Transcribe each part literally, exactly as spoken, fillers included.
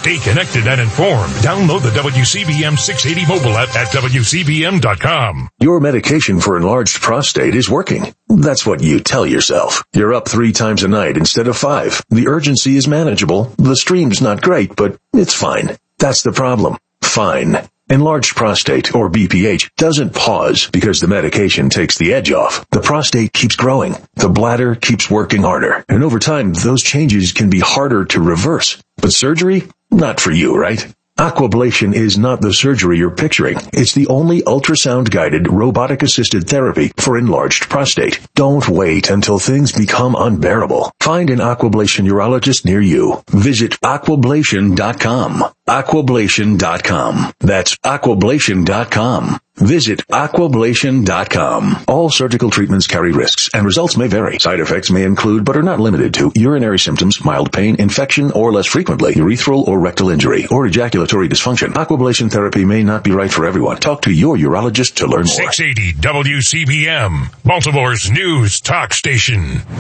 Stay connected and informed. Download the W C B M six eighty mobile app at W C B M dot com. Your medication for enlarged prostate is working. That's what you tell yourself. You're up three times a night instead of five. The urgency is manageable. The stream's not great, but it's fine. That's the problem. Fine. Enlarged prostate, or B P H, doesn't pause because the medication takes the edge off. The prostate keeps growing. The bladder keeps working harder. And over time, those changes can be harder to reverse. But surgery? Not for you, right? Aquablation is not the surgery you're picturing. It's the only ultrasound-guided, robotic-assisted therapy for enlarged prostate. Don't wait until things become unbearable. Find an Aquablation urologist near you. Visit aquablation dot com. aquablation dot com. That's aquablation dot com. Visit aquablation dot com. All surgical treatments carry risks, and results may vary. Side effects may include, but are not limited to, urinary symptoms, mild pain, infection, or less frequently, urethral or rectal injury, or ejaculatory dysfunction. Aquablation therapy may not be right for everyone. Talk to your urologist to learn more. six eighty W C B M, Baltimore's news talk station.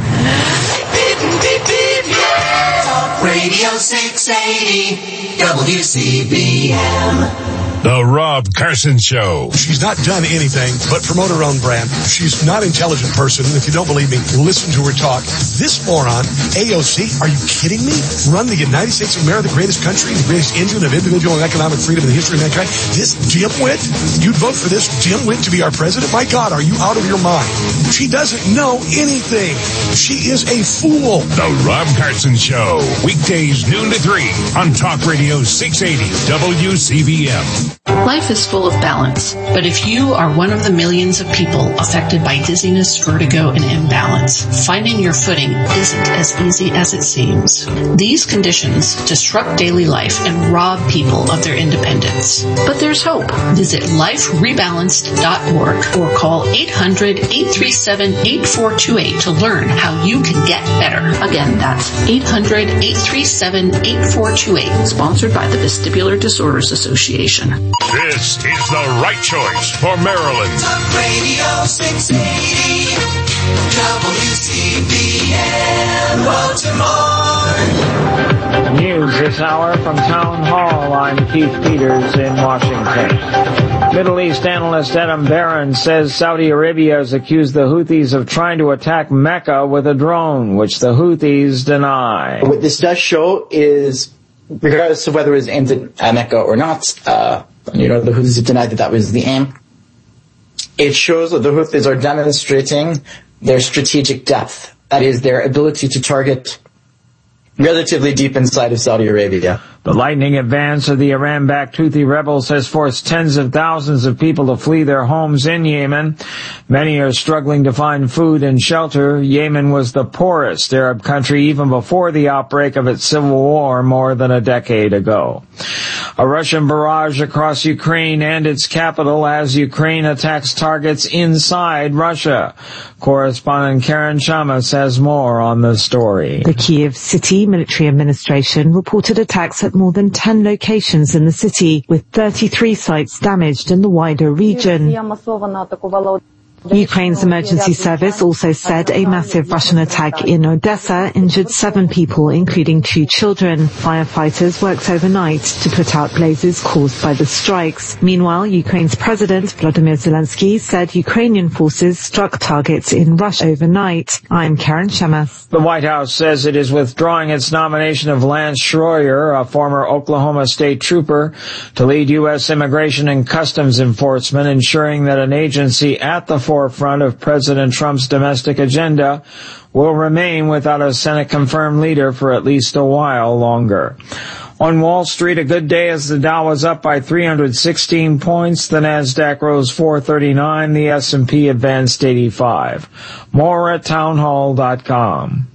Beep, beep, beep, yeah. Talk Radio six eighty W C B M. The Rob Carson Show. She's not done anything but promote her own brand. She's not an intelligent person. If you don't believe me, listen to her talk. This moron, A O C, are you kidding me? Run the United States of America, the greatest country, the greatest engine of individual and economic freedom in the history of mankind. This dimwit, you'd vote for this dimwit to be our president? My God, are you out of your mind? She doesn't know anything. She is a fool. The Rob Carson Show. Weekdays noon to three on Talk Radio six eighty W C B M. Life is full of balance, but if you are one of the millions of people affected by dizziness, vertigo, and imbalance, finding your footing isn't as easy as it seems. These conditions disrupt daily life and rob people of their independence. But there's hope. Visit life rebalanced dot org or call eight hundred, eight three seven, eight four two eight to learn how you can get better. Again, that's eight hundred, eight three seven, eight four two eight, sponsored by the Vestibular Disorders Association. This is the right choice for Maryland. Talk Radio six eighty W C B M Baltimore. News this hour from Town Hall. I'm Keith Peters in Washington. Middle East analyst Adam Barron says Saudi Arabia has accused the Houthis of trying to attack Mecca with a drone, which the Houthis deny. What this does show is, regardless of whether it was aimed at Mecca or not, uh, you know, the Houthis have denied that that was the aim. It shows that the Houthis are demonstrating their strategic depth. That is, their ability to target relatively deep inside of Saudi Arabia. The lightning advance of the Iran-backed Houthi rebels has forced tens of thousands of people to flee their homes in Yemen. Many are struggling to find food and shelter. Yemen was the poorest Arab country even before the outbreak of its civil war more than a decade ago. A Russian barrage across Ukraine and its capital as Ukraine attacks targets inside Russia. Correspondent Karen Chamas has more on the story. The Kiev City Military Administration reported attacks at more than ten locations in the city, with thirty-three sites damaged in the wider region. Ukraine's emergency service also said a massive Russian attack in Odessa injured seven people, including two children. Firefighters worked overnight to put out blazes caused by the strikes. Meanwhile, Ukraine's President Volodymyr Zelensky said Ukrainian forces struck targets in Russia overnight. I'm Karen Chamas. The White House says it is withdrawing its nomination of Lance Schroyer, a former Oklahoma State trooper, to lead U S Immigration and Customs Enforcement, ensuring that an agency at the forefront of President Trump's domestic agenda will remain without a Senate-confirmed leader for at least a while longer. On Wall Street, a good day as the Dow was up by three hundred sixteen points. The Nasdaq rose four thirty-nine. The S and P advanced eighty-five. More at townhall dot com.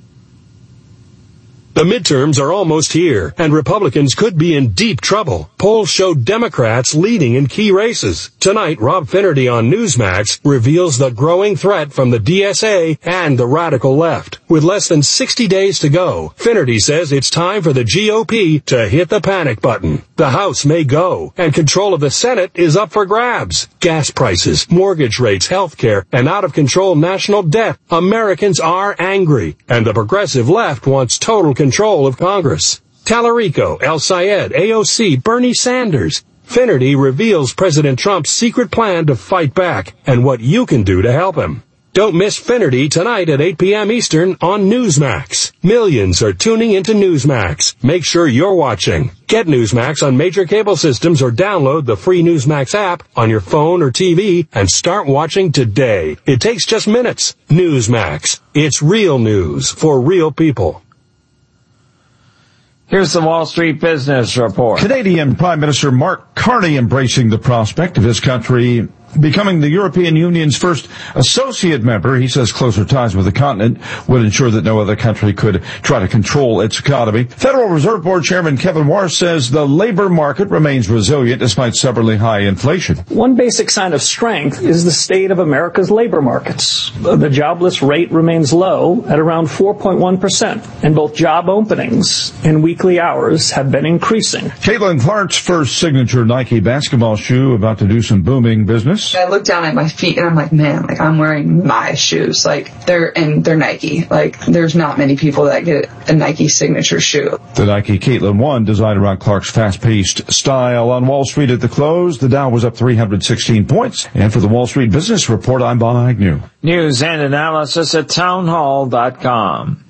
The midterms are almost here, and Republicans could be in deep trouble. Polls show Democrats leading in key races. Tonight, Rob Finnerty on Newsmax reveals the growing threat from the D S A and the radical left. With less than sixty days to go, Finnerty says it's time for the G O P to hit the panic button. The House may go, and control of the Senate is up for grabs. Gas prices, mortgage rates, health care, and out-of-control national debt. Americans are angry, and the progressive left wants total control of Congress. Tallarico, El Sayed, A O C, Bernie Sanders. Finnerty reveals President Trump's secret plan to fight back and what you can do to help him. Don't miss Finnerty tonight at eight p.m. Eastern on Newsmax. Millions are tuning into Newsmax. Make sure you're watching. Get Newsmax on major cable systems or download the free Newsmax app on your phone or T V and start watching today. It takes just minutes. Newsmax. It's real news for real people. Here's the Wall Street Business Report. Canadian Prime Minister Mark Carney embracing the prospect of his country becoming the European Union's first associate member. He says closer ties with the continent would ensure that no other country could try to control its economy. Federal Reserve Board Chairman Kevin Warsh says the labor market remains resilient despite stubbornly high inflation. One basic sign of strength is the state of America's labor markets. The jobless rate remains low at around four point one percent, and both job openings and weekly hours have been increasing. Caitlin Clark's first signature Nike basketball shoe about to do some booming business. I look down at my feet and I'm like, man, like I'm wearing my shoes. Like they're, and they're Nike. Like there's not many people that get a Nike signature shoe. The Nike Caitlin One designed around Clark's fast-paced style. On Wall Street at the close, the Dow was up three hundred sixteen points. And for the Wall Street Business Report, I'm Bob Agnew. News and analysis at townhall dot com.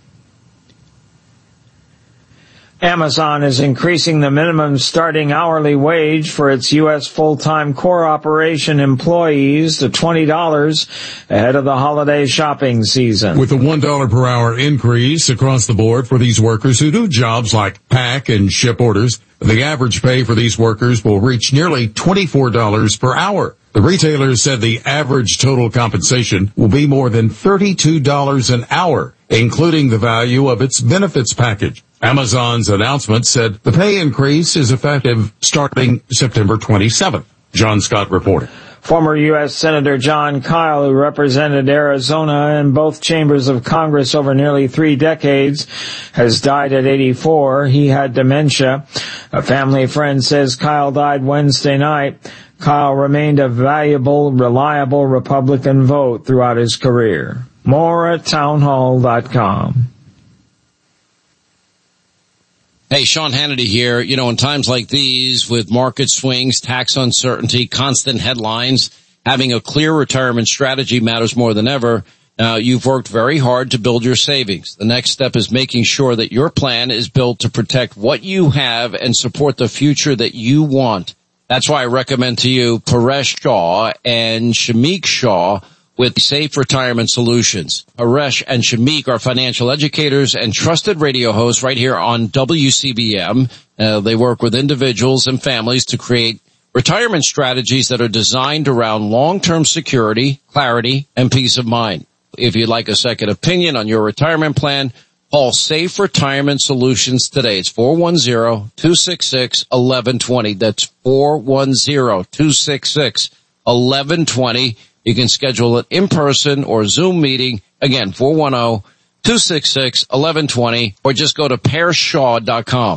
Amazon is increasing the minimum starting hourly wage for its U S full-time core operation employees to twenty dollars ahead of the holiday shopping season. With a one dollar per hour increase across the board for these workers who do jobs like pack and ship orders, the average pay for these workers will reach nearly twenty-four dollars per hour. The retailer said the average total compensation will be more than thirty-two dollars an hour, including the value of its benefits package. Amazon's announcement said the pay increase is effective starting September twenty-seventh. John Scott reporting. Former U S Senator John Kyle, who represented Arizona in both chambers of Congress over nearly three decades, has died at eighty-four. He had dementia. A family friend says Kyle died Wednesday night. Kyle remained a valuable, reliable Republican vote throughout his career. More at townhall dot com. Hey, Sean Hannity here. You know, in times like these, with market swings, tax uncertainty, constant headlines, having a clear retirement strategy matters more than ever. Now, you've worked very hard to build your savings. The next step is making sure that your plan is built to protect what you have and support the future that you want. That's why I recommend to you Paresh Shah and Shamik Shah with Safe Retirement Solutions. Paresh and Shamik are financial educators and trusted radio hosts right here on W C B M. Uh, they work with individuals and families to create retirement strategies that are designed around long-term security, clarity, and peace of mind. If you'd like a second opinion on your retirement plan, call Safe Retirement Solutions today. It's four one zero, two six six, one one two zero. That's four one zero, two six six, one one two zero. You can schedule an in-person or Zoom meeting. Again, four one zero, two six six, one one two zero, or just go to paresh shaw dot com.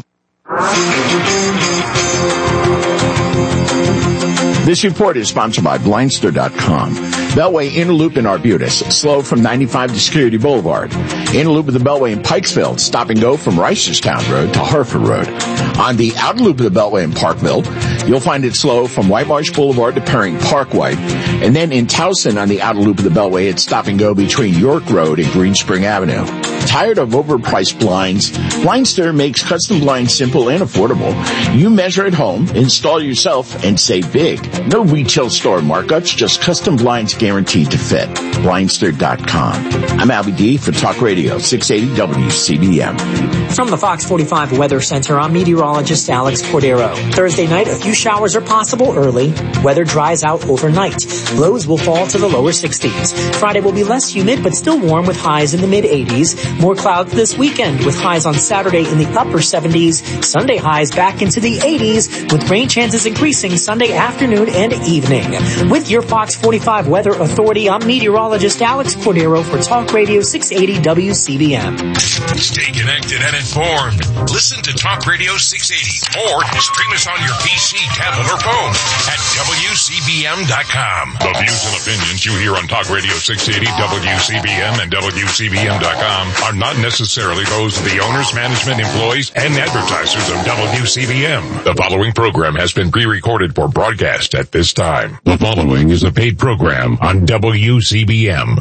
This report is sponsored by Blindster dot com. Beltway Inner Loop in Arbutus, slow from ninety-five to Security Boulevard. Inner Loop of the Beltway in Pikesville, stop and go from Reisterstown Road to Harford Road. On the Outer Loop of the Beltway in Parkville, you'll find it slow from White Marsh Boulevard to Perring Parkway. And then in Towson on the Outer Loop of the Beltway, it's stop and go between York Road and Green Spring Avenue. Tired of overpriced blinds? Blindster makes custom blinds simple and affordable. You measure at home, install yourself, and save big. No retail store markups, just custom blinds guaranteed to fit. Blindster dot com. I'm Albie D for Talk Radio six eighty W C B M. From the Fox forty-five Weather Center, I'm meteorologist Alex Cordero. Thursday night, a few showers are possible early. Weather dries out overnight. Lows will fall to the lower sixties. Friday will be less humid, but still warm with highs in the mid-eighties. More clouds this weekend with highs on Saturday in the upper seventies. Sunday highs back into the eighties with rain chances increasing Sunday afternoon and evening. With your Fox forty-five Weather Authority, I'm meteorologist Alex Cordero for Talk Radio six eighty W C B M. Stay connected and informed. Listen to Talk Radio six eighty or stream us on your P C, tablet, or phone at W C B M dot com. The views and opinions you hear on Talk Radio six eighty, W C B M, and W C B M dot com are not necessarily those of the owners, management, employees, and advertisers of W C B M. The following program has been pre-recorded for broadcast at this time. The following is a paid program on W C B M.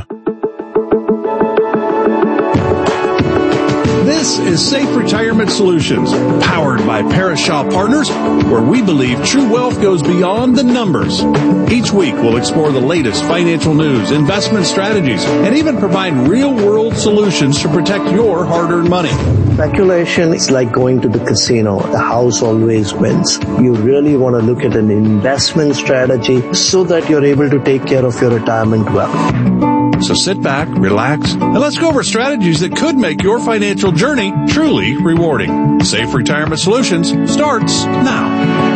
This is Safe Retirement Solutions, powered by Parashaw Partners, where we believe true wealth goes beyond the numbers. Each week, we'll explore the latest financial news, investment strategies, and even provide real-world solutions to protect your hard-earned money. Speculation is like going to the casino. The house always wins. You really want to look at an investment strategy so that you're able to take care of your retirement well. So sit back, relax, and let's go over strategies that could make your financial journey truly rewarding. Safe Retirement Solutions starts now.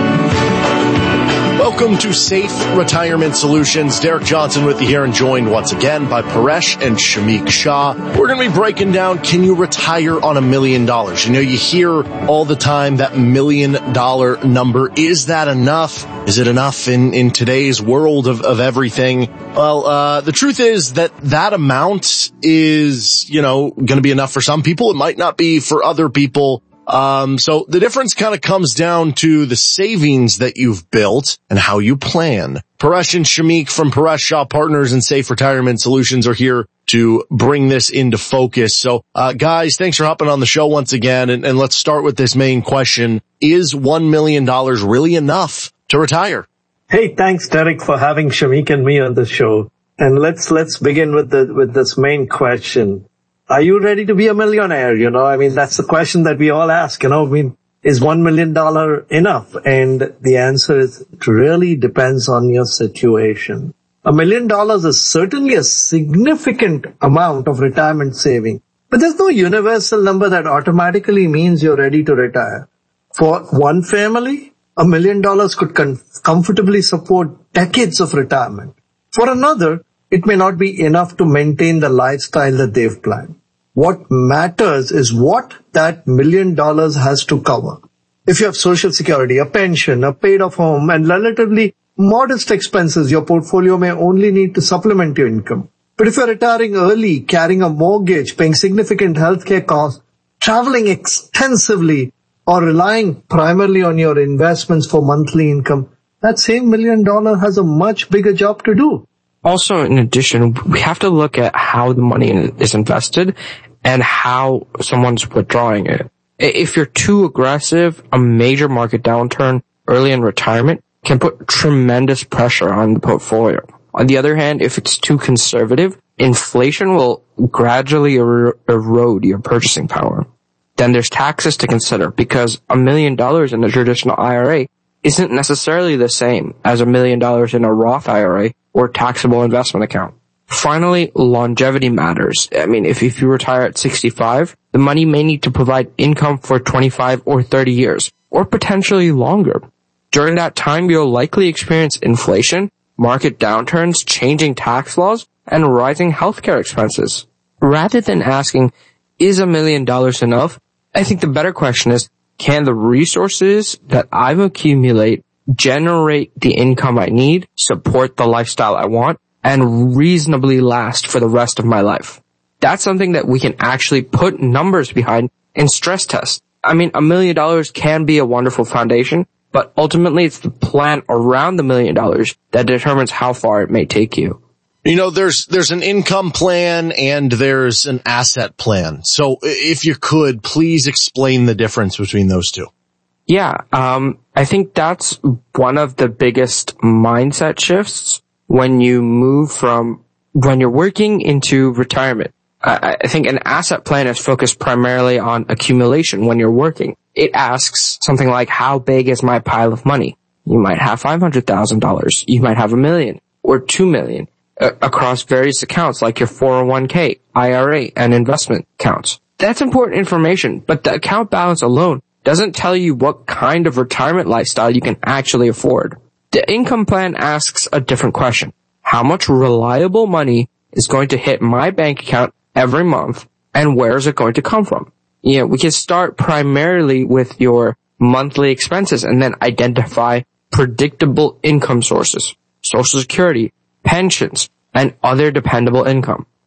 Welcome to Safe Retirement Solutions. Derek Johnson with you here and joined once again by Paresh and Shamik Shah. We're going to be breaking down, can you retire on a million dollars? You know, you hear all the time that million dollar number. Is that enough? Is it enough in, in today's world of, of everything? Well, uh, the truth is that that amount is, you know, going to be enough for some people. It might not be for other people. Um, so the difference kind of comes down to the savings that you've built and how you plan. Paresh and Shamik from Paresh Shah Partners and Safe Retirement Solutions are here to bring this into focus. So, uh, guys, thanks for hopping on the show once again. And, and let's start with this main question. Is one million dollars really enough to retire? Hey, thanks, Derek, for having Shamik and me on the show. And let's, let's begin with the, with this main question. Are you ready to be a millionaire? You know, I mean, that's the question that we all ask, you know, I mean, is one million dollars enough? And the answer is, it really depends on your situation. A million dollars is certainly a significant amount of retirement saving, but there's no universal number that automatically means you're ready to retire. For one family, a million dollars could com- comfortably support decades of retirement. For another, it may not be enough to maintain the lifestyle that they've planned. What matters is what that million dollars has to cover. If you have Social Security, a pension, a paid-off home, and relatively modest expenses, your portfolio may only need to supplement your income. But if you're retiring early, carrying a mortgage, paying significant healthcare costs, traveling extensively, or relying primarily on your investments for monthly income, that same million dollar has a much bigger job to do. Also, in addition, we have to look at how the money is invested and how someone's withdrawing it. If you're too aggressive, a major market downturn early in retirement can put tremendous pressure on the portfolio. On the other hand, if it's too conservative, inflation will gradually er- erode your purchasing power. Then there's taxes to consider, because a million dollars in a traditional I R A isn't necessarily the same as a million dollars in a Roth I R A or taxable investment account. Finally, longevity matters. I mean, if, if you retire at sixty-five, the money may need to provide income for twenty-five or thirty years, or potentially longer. During that time, you'll likely experience inflation, market downturns, changing tax laws, and rising healthcare expenses. Rather than asking, is a million dollars enough? I think the better question is, can the resources that I've accumulated generate the income I need, support the lifestyle I want, and reasonably last for the rest of my life? That's something that we can actually put numbers behind and stress test. I mean, a million dollars can be a wonderful foundation, but ultimately it's the plan around the million dollars that determines how far it may take you. You know, there's, there's an income plan and there's an asset plan. So if you could, please explain the difference between those two. Yeah, um, I think that's one of the biggest mindset shifts when you move from, when you're working into retirement. I, I think an asset plan is focused primarily on accumulation when you're working. It asks something like, how big is my pile of money? You might have five hundred thousand dollars. You might have a million or two million uh, across various accounts like your four oh one k, I R A, and investment accounts. That's important information, but the account balance alone doesn't tell you what kind of retirement lifestyle you can actually afford. The income plan asks a different question. How much reliable money is going to hit my bank account every month, and where is it going to come from? You know, we can start primarily with your monthly expenses and then identify predictable income sources, Social Security, pensions, and other dependable income.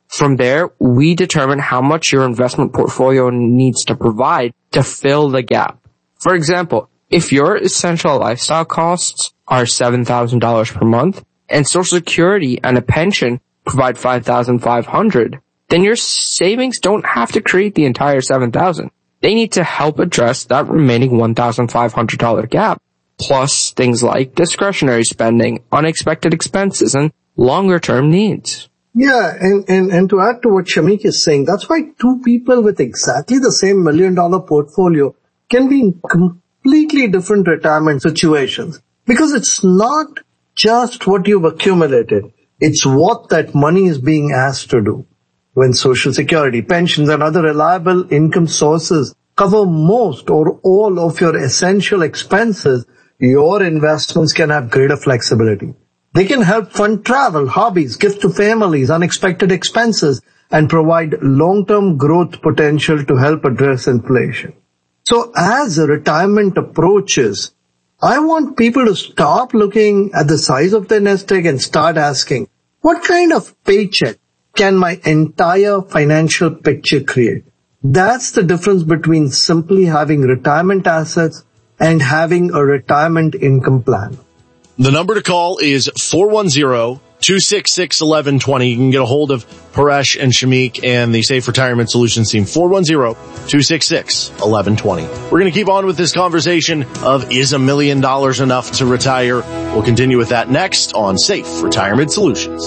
From there, we determine how much your investment portfolio needs to provide to fill the gap. For example, if your essential lifestyle costs are seven thousand dollars per month and Social Security and a pension provide five thousand five hundred dollars, then your savings don't have to create the entire seven thousand dollars. They need to help address that remaining one thousand five hundred dollars gap, plus things like discretionary spending, unexpected expenses, and longer-term needs. Yeah, and, and, and to add to what Shamik is saying, that's why two people with exactly the same million-dollar portfolio can be in completely different retirement situations. Because it's not just what you've accumulated, it's what that money is being asked to do. When Social Security, pensions, and other reliable income sources cover most or all of your essential expenses, your investments can have greater flexibility. They can help fund travel, hobbies, gifts to families, unexpected expenses, and provide long-term growth potential to help address inflation. So as retirement approaches, I want people to stop looking at the size of their nest egg and start asking, what kind of paycheck can my entire financial picture create? That's the difference between simply having retirement assets and having a retirement income plan. The number to call is four one zero, two six six, one one two zero. You can get a hold of Paresh and Shamik and the Safe Retirement Solutions team, four one zero, two six six, one one two zero. We're going to keep on with this conversation of is a million dollars enough to retire? We'll continue with that next on Safe Retirement Solutions.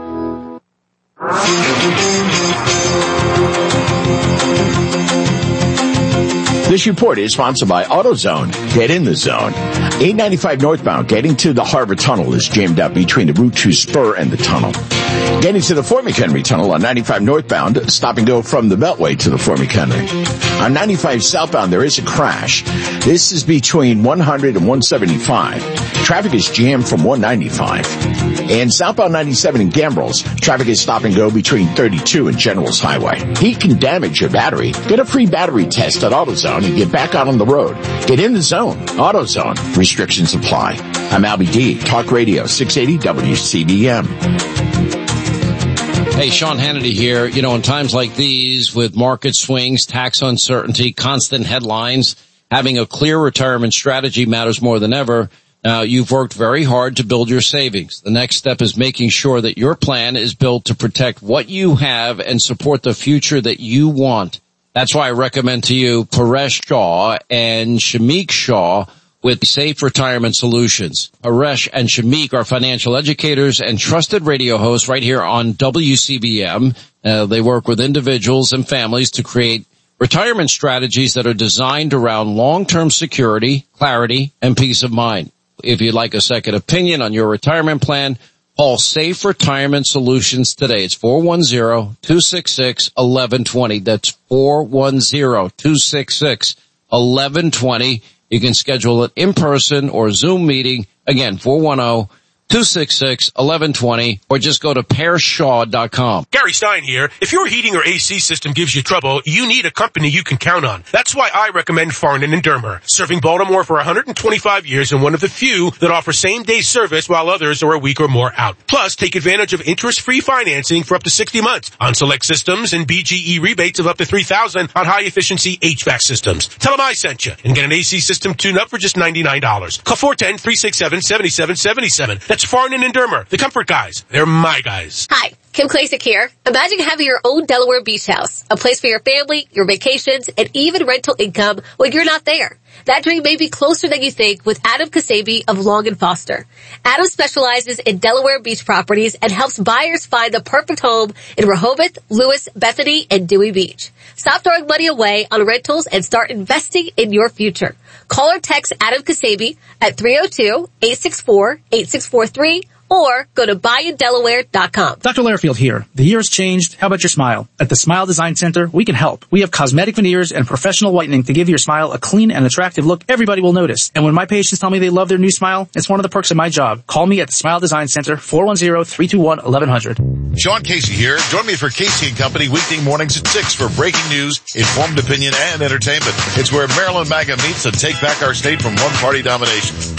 This report is sponsored by AutoZone. Get in the zone. eight ninety-five northbound, getting to the Harbor Tunnel is jammed up between the Route two spur and the tunnel. Getting to the Fort McHenry Tunnel on ninety-five northbound, stop and go from the Beltway to the Fort McHenry. On ninety-five southbound, there is a crash. This is between one hundred and one seventy-five. Traffic is jammed from one ninety-five. And southbound ninety-seven in Gambrills, traffic is stop and go between thirty-two and Generals Highway. Heat can damage your battery. Get a free battery test at AutoZone and get back out on the road. Get in the zone. AutoZone. Restrictions apply. I'm Albie D. Talk Radio six eighty W C B M. Hey, Sean Hannity here. You know, in times like these, with market swings, tax uncertainty, constant headlines, having a clear retirement strategy matters more than ever. Now, you've worked very hard to build your savings. The next step is making sure that your plan is built to protect what you have and support the future that you want. That's why I recommend to you Paresh Shah and Shamik Shah with Safe Retirement Solutions. Paresh and Shamik are financial educators and trusted radio hosts right here on W C B M. Uh, they work with individuals and families to create retirement strategies that are designed around long-term security, clarity, and peace of mind. If you'd like a second opinion on your retirement plan, call Safe Retirement Solutions today. It's four one zero, two six six, one one two zero. That's four one zero, two six six, one one two zero. You can schedule an in-person or Zoom meeting. Again, four one zero, two six six, one one two zero, or just go to paresh shaw dot com. Gary Stein here. If your heating or A C system gives you trouble, you need a company you can count on. That's why I recommend Farnan and Dermer, serving Baltimore for one hundred twenty-five years and one of the few that offer same-day service while others are a week or more out. Plus, take advantage of interest-free financing for up to sixty months on select systems and B G E rebates of up to three thousand dollars on high-efficiency H V A C systems. Tell them I sent you and get an A C system tune-up for just ninety-nine dollars. Call four one zero, three six seven, seven seven seven seven. That's Farnan and Dermer, the comfort guys. They're my guys. Hi, Kim Klasick here. Imagine having your own Delaware beach house, a place for your family, your vacations, and even rental income when you're not there. That dream may be closer than you think with Adam Kasabi of Long and Foster. Adam specializes in Delaware beach properties and helps buyers find the perfect home in Rehoboth, Lewis, Bethany, and Dewey Beach. Stop throwing money away on rentals and start investing in your future. Call or text Adam Kasabi at three oh two, eight six four, eight six four three or go to buy in delaware dot com. Doctor Lairfield here. The year has changed. How about your smile? At the Smile Design Center, we can help. We have cosmetic veneers and professional whitening to give your smile a clean and attractive look everybody will notice. And when my patients tell me they love their new smile, it's one of the perks of my job. Call me at the Smile Design Center, four one zero, three two one, one one zero zero. Sean Casey here. Join me for Casey and Company weekday mornings at six for breaking news, informed opinion, and entertainment. It's where Maryland MAGA meets to take back our state from one-party domination.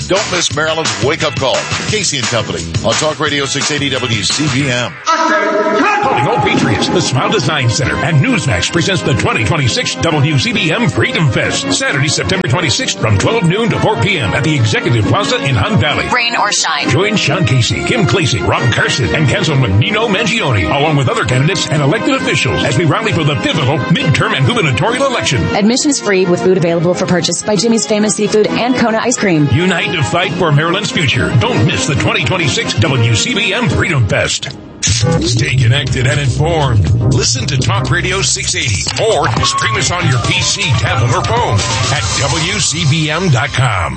Don't miss Maryland's wake-up call. Casey and Company on Talk Radio six eighty W C B M. Calling all Patriots, the Smile Design Center and Newsmax presents the twenty twenty-six W C B M Freedom Fest. Saturday, September twenty-sixth from twelve noon to four p.m. at the Executive Plaza in Hunt Valley. Rain or shine. Join Sean Casey, Kim Clasey, Rob Carson, and Councilman Nino Mangione, along with other candidates and elected officials as we rally for the pivotal midterm and gubernatorial election. Admission is free with food available for purchase by Jimmy's Famous Seafood and Kona Ice Cream. Unite to fight for Maryland's future. Don't miss the twenty twenty-six W C B M Freedom Fest. Stay connected and informed. Listen to Talk Radio six eighty or stream us on your P C, tablet, or phone at W C B M dot com.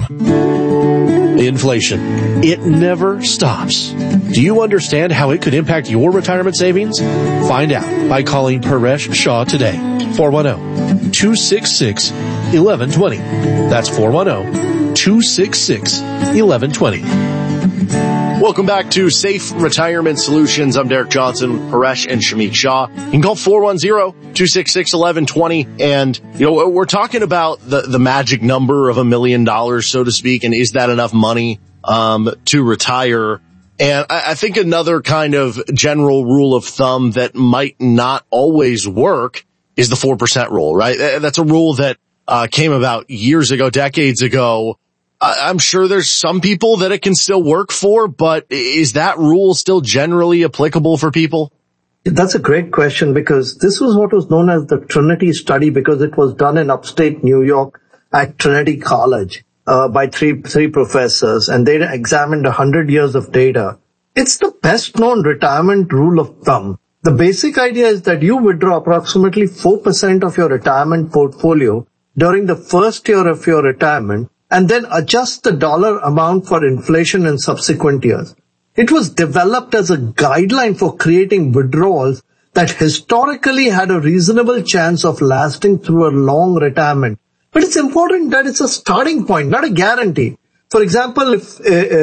Inflation. It never stops. Do you understand how it could impact your retirement savings? Find out by calling Paresh Shah today. four one zero, two six six, one one two zero. That's four one zero, two six six, one one two zero. Welcome back to Safe Retirement Solutions. I'm Derek Johnson with Paresh and Shamik Shah. You can call four one zero, two six six, one one two zero. And, you know, we're talking about the, the magic number of a million dollars, so to speak. And is that enough money, um, to retire? And I, I think another kind of general rule of thumb that might not always work is the four percent rule, right? That's a rule that, uh, came about years ago, decades ago. I'm sure there's some people that it can still work for, but is that rule still generally applicable for people? That's a great question, because this was what was known as the Trinity study, because it was done in upstate New York at Trinity College uh, by three three professors, and they examined one hundred years of data. It's the best known retirement rule of thumb. The basic idea is that you withdraw approximately four percent of your retirement portfolio during the first year of your retirement, and then adjust the dollar amount for inflation in subsequent years. It was developed as a guideline for creating withdrawals that historically had a reasonable chance of lasting through a long retirement. But it's important that it's a starting point, not a guarantee. For example, if, uh,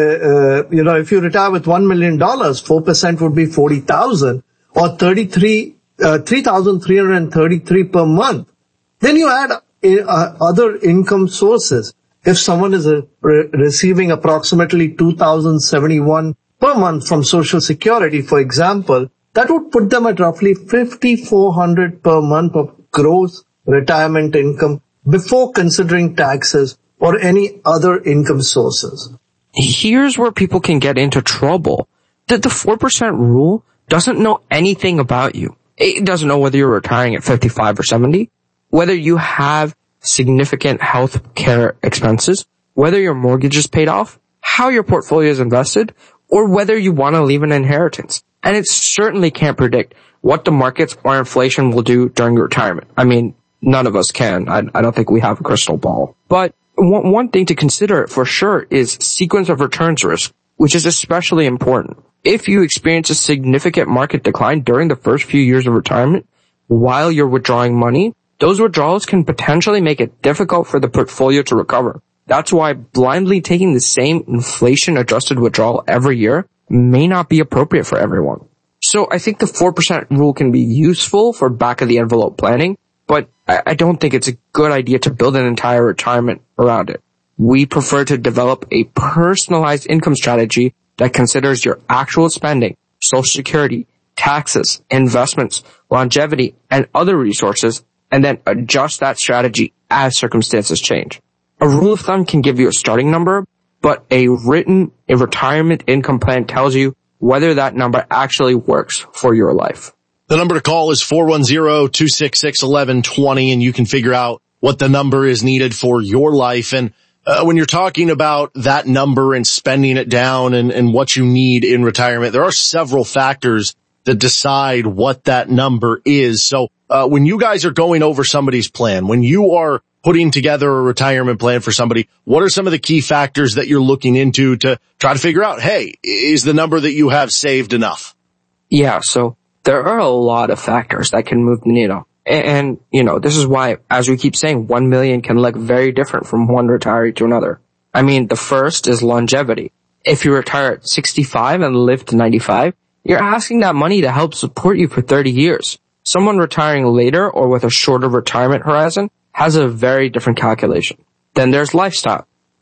uh, you know, if you retire with one million dollars, four percent would be forty thousand or thirty-three, uh, three thousand three hundred thirty-three per month. Then you add uh, other income sources. If someone is uh, re- receiving approximately two thousand seventy-one per month from Social Security, for example, that would put them at roughly fifty-four hundred per month of gross retirement income before considering taxes or any other income sources. Here's where people can get into trouble. That the four percent rule doesn't know anything about you. It doesn't know whether you're retiring at fifty-five or seventy, whether you have significant health care expenses, whether your mortgage is paid off, how your portfolio is invested, or whether you want to leave an inheritance. And it certainly can't predict what the markets or inflation will do during your retirement. I mean, none of us can. I, I don't think we have a crystal ball. But one, one thing to consider for sure is sequence of returns risk, which is especially important. If you experience a significant market decline during the first few years of retirement while you're withdrawing money, those withdrawals can potentially make it difficult for the portfolio to recover. That's why blindly taking the same inflation-adjusted withdrawal every year may not be appropriate for everyone. So I think the four percent rule can be useful for back-of-the-envelope planning, but I don't think it's a good idea to build an entire retirement around it. We prefer to develop a personalized income strategy that considers your actual spending, Social Security, taxes, investments, longevity, and other resources, and then adjust that strategy as circumstances change. A rule of thumb can give you a starting number, but a written a retirement income plan tells you whether that number actually works for your life. The number to call is four one zero, two six six, one one two zero, and you can figure out what the number is needed for your life. And uh, when you're talking about that number and spending it down and, and what you need in retirement, there are several factors that decide what that number is. So uh, when you guys are going over somebody's plan, when you are putting together a retirement plan for somebody, what are some of the key factors that you're looking into to try to figure out, hey, is the number that you have saved enough? Yeah, so there are a lot of factors that can move the needle. And, and, you know, this is why, as we keep saying, one million can look very different from one retiree to another. I mean, the first is longevity. If you retire at sixty-five and live to ninety-five, you're asking that money to help support you for thirty years. Someone retiring later or with a shorter retirement horizon has a very different calculation. Then there's lifestyle.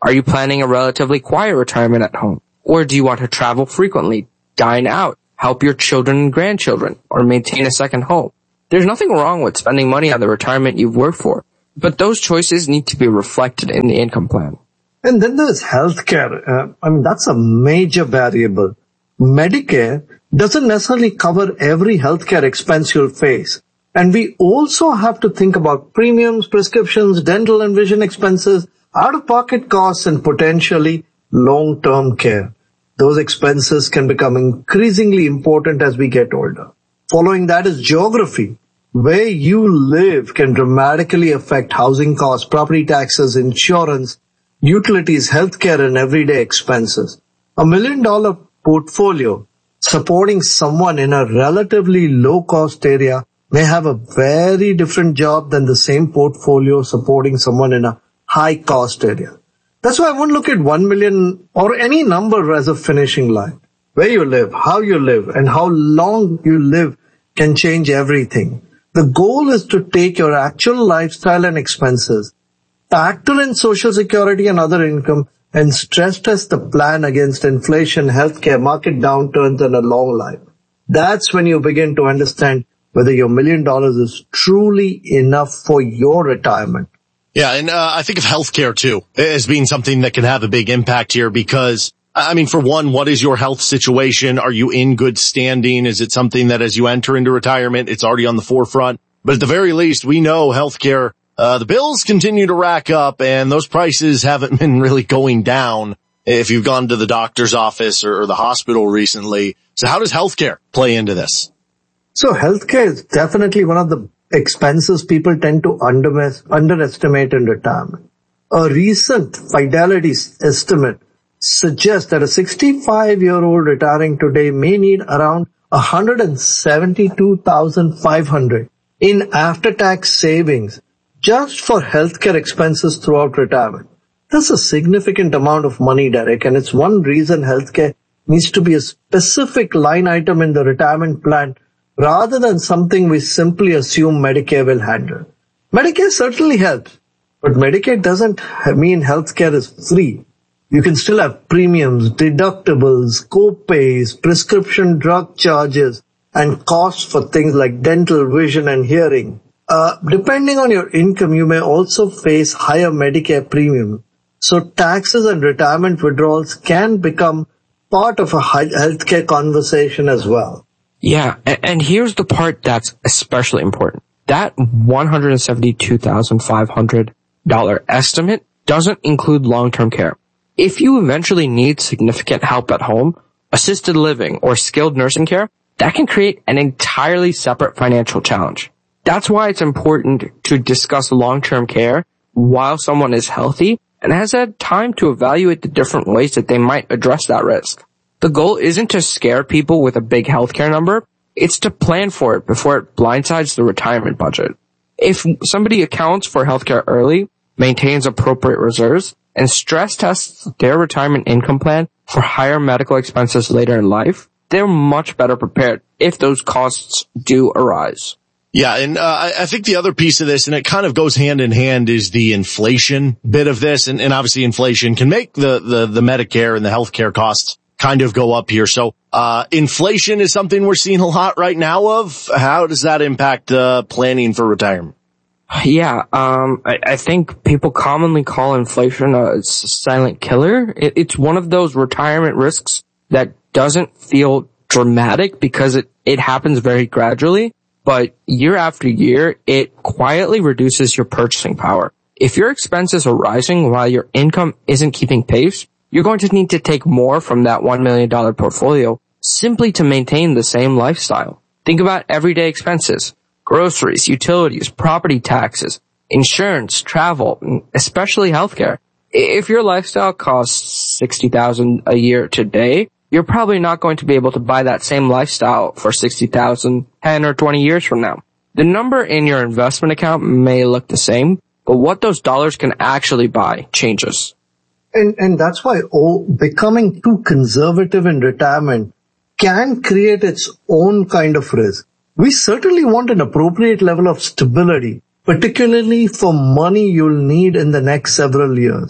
Are you planning a relatively quiet retirement at home? Or do you want to travel frequently, dine out, help your children and grandchildren, or maintain a second home? There's nothing wrong with spending money on the retirement you've worked for, but those choices need to be reflected in the income plan. And then there's healthcare. Uh, I mean, that's a major variable. Medicare doesn't necessarily cover every healthcare expense you'll face. And we also have to think about premiums, prescriptions, dental and vision expenses, out-of-pocket costs, and potentially long-term care. Those expenses can become increasingly important as we get older. Following that is geography. Where you live can dramatically affect housing costs, property taxes, insurance, utilities, healthcare, and everyday expenses. A million-dollar portfolio supporting someone in a relatively low-cost area may have a very different job than the same portfolio supporting someone in a high-cost area. That's why I won't look at one million or any number as a finishing line. Where you live, how you live, and how long you live can change everything. The goal is to take your actual lifestyle and expenses, factor in Social Security and other income, and stress test the plan against inflation, healthcare, market downturns, and a long life. That's when you begin to understand whether your million dollars is truly enough for your retirement. Yeah, and uh, I think of healthcare too as being something that can have a big impact here because, I mean, for one, what is your health situation? Are you in good standing? Is it something that as you enter into retirement, it's already on the forefront? But at the very least, we know healthcare, uh, the bills continue to rack up and those prices haven't been really going down if you've gone to the doctor's office or, or the hospital recently. So how does healthcare play into this? So healthcare is definitely one of the expenses people tend to under- underestimate in retirement. A recent Fidelity estimate suggests that a sixty-five-year-old retiring today may need around one hundred seventy-two thousand five hundred dollars in after-tax savings just for healthcare expenses throughout retirement. That's a significant amount of money, Derek, and it's one reason healthcare needs to be a specific line item in the retirement plan rather than something we simply assume Medicare will handle. Medicare certainly helps, but Medicaid doesn't mean healthcare is free. You can still have premiums, deductibles, co-pays, prescription drug charges, and costs for things like dental, vision, and hearing. Uh, depending on your income, you may also face higher Medicare premium. So taxes and retirement withdrawals can become part of a healthcare conversation as well. Yeah, and here's the part that's especially important. That one hundred seventy-two thousand five hundred dollars estimate doesn't include long-term care. If you eventually need significant help at home, assisted living, or skilled nursing care, that can create an entirely separate financial challenge. That's why it's important to discuss long-term care while someone is healthy and has had time to evaluate the different ways that they might address that risk. The goal isn't to scare people with a big healthcare number. It's to plan for it before it blindsides the retirement budget. If somebody accounts for healthcare early, maintains appropriate reserves, and stress tests their retirement income plan for higher medical expenses later in life, they're much better prepared if those costs do arise. Yeah, and uh, I, I think the other piece of this, and it kind of goes hand in hand, is the inflation bit of this. And, and obviously inflation can make the, the, the Medicare and the healthcare costs kind of go up here. So uh inflation is something we're seeing a lot right now of. How does that impact uh planning for retirement? Yeah, um I, I think people commonly call inflation a, a silent killer. It, it's one of those retirement risks that doesn't feel dramatic because it, it happens very gradually, but year after year, it quietly reduces your purchasing power. If your expenses are rising while your income isn't keeping pace, you're going to need to take more from that one million dollars portfolio simply to maintain the same lifestyle. Think about everyday expenses, groceries, utilities, property taxes, insurance, travel, especially healthcare. If your lifestyle costs sixty thousand dollars a year today, you're probably not going to be able to buy that same lifestyle for sixty thousand dollars ten or twenty years from now. The number in your investment account may look the same, but what those dollars can actually buy changes. And, and that's why oh, becoming too conservative in retirement can create its own kind of risk. We certainly want an appropriate level of stability, particularly for money you'll need in the next several years.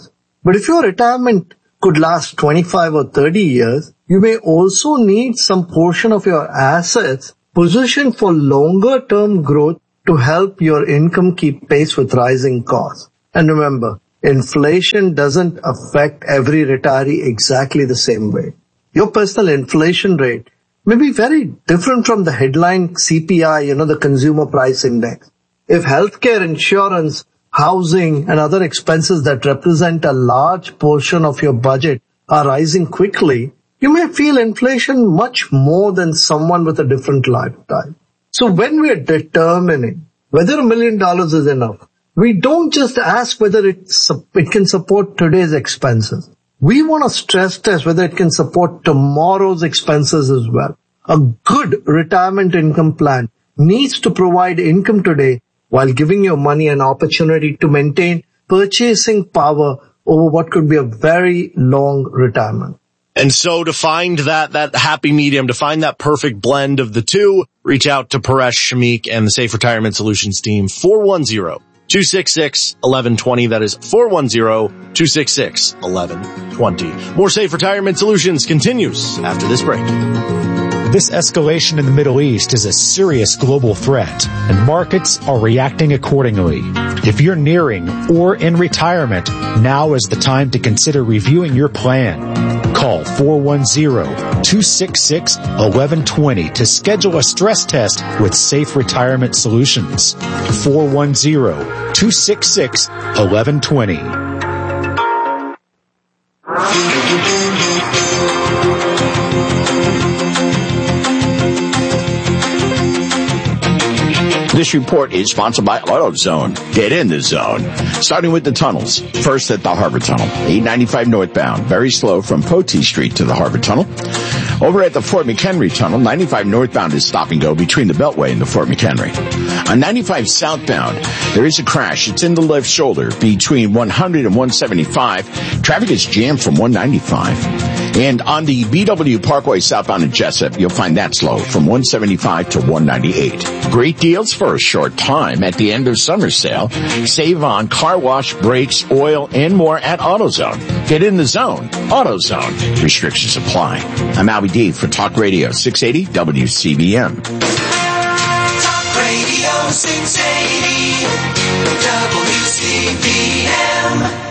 But if your retirement could last twenty-five or thirty years, you may also need some portion of your assets positioned for longer term growth to help your income keep pace with rising costs. And remember, inflation doesn't affect every retiree exactly the same way. Your personal inflation rate may be very different from the headline C P I, you know, the consumer price index. If healthcare, insurance, housing, and other expenses that represent a large portion of your budget are rising quickly, you may feel inflation much more than someone with a different lifestyle. So when we're determining whether a million dollars is enough, we don't just ask whether it's, it can support today's expenses. We want to stress test whether it can support tomorrow's expenses as well. A good retirement income plan needs to provide income today while giving your money an opportunity to maintain purchasing power over what could be a very long retirement. And so to find that, that happy medium, to find that perfect blend of the two, reach out to Paresh Shamik and the Safe Retirement Solutions team, four one zero, two six six, one one two zero. That is four one zero, two six six, one one two zero. More Safe Retirement Solutions continues after this break. This escalation in the Middle East is a serious global threat, and markets are reacting accordingly. If you're nearing or in retirement, now is the time to consider reviewing your plan. Call four one zero, two six six, one one two zero to schedule a stress test with Safe Retirement Solutions. four one zero, two six six, one one two zero. This report is sponsored by AutoZone. Get in the zone. Starting with the tunnels. First at the Harbor Tunnel. eight ninety-five northbound. Very slow from Poteet Street to the Harbor Tunnel. Over at the Fort McHenry Tunnel, ninety-five northbound is stop and go between the Beltway and the Fort McHenry. On ninety-five southbound, there is a crash. It's in the left shoulder between one hundred and one seventy-five. Traffic is jammed from one ninety-five. And on the B W Parkway southbound in Jessup, you'll find that slow from one seventy-five to one ninety-eight. Great deals for a short time at the end of summer sale. Save on car wash, brakes, oil, and more at AutoZone. Get in the zone. AutoZone. Restrictions apply. I'm Albie D for Talk Radio six eighty W C B M. Talk Radio six eighty W C B M.